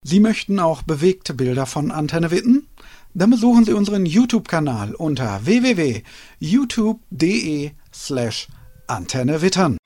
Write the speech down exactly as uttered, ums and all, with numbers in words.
Sie möchten auch bewegte Bilder von Antenne Witten? Dann besuchen Sie unseren YouTube-Kanal unter w w w punkt youtube punkt de slash Antenne Wittern.